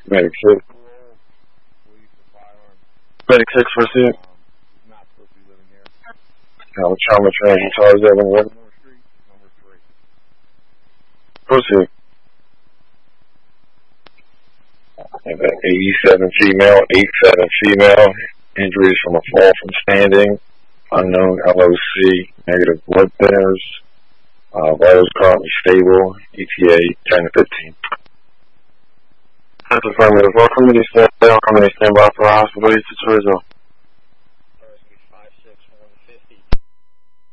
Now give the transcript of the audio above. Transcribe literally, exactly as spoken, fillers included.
Medic six. Medic six, proceed. Now, trauma training, charge that one. Proceed. eighty-seven female, eighty-seven female, injuries from a fall from standing, unknown L O C, negative blood thinners, uh, vitals currently stable, E T A ten to fifteen. That's affirmative. All committee stand by, all committee stand by for hospital, East Tourism.